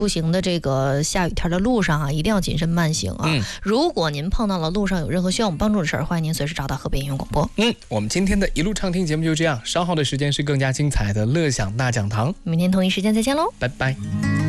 出行的这个下雨天的路上啊，一定要谨慎慢行啊。如果您碰到了路上有任何需要我们帮助的事儿，欢迎您随时找到河北应用广播。 我们今天的一路畅听节目就这样，稍后的时间是更加精彩的乐享大讲堂， 明天同一时间再见喽， 拜拜。